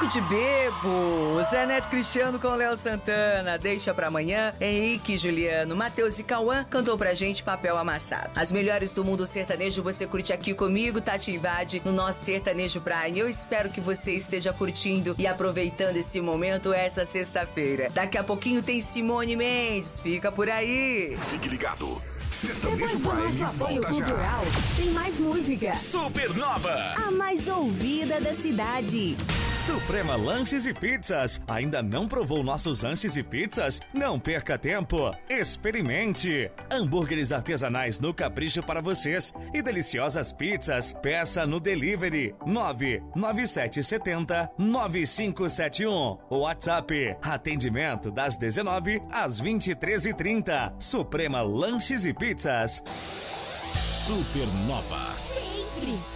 Fico de bebo. Zé Neto Cristiano com Léo Santana. Deixa pra amanhã. Henrique, Juliano, Matheus e Cauã cantou pra gente Papel Amassado. As melhores do mundo sertanejo você curte aqui comigo, Tati Invade, no nosso Sertanejo Prime. Eu espero que você esteja curtindo e aproveitando esse momento essa sexta-feira. Daqui a pouquinho tem Simone Mendes. Fica por aí. Fique ligado. Sertanejo Depois do nosso apoio cultural, tem mais música. Supernova, a mais ouvida da cidade. Suprema Lanches e Pizzas. Ainda não provou nossos lanches e pizzas? Não perca tempo. Experimente. Hambúrgueres artesanais no capricho para vocês e deliciosas pizzas. Peça no delivery 99770-9571. WhatsApp. Atendimento das 19 às 23h30. Suprema Lanches e Pizzas. Supernova. Sempre.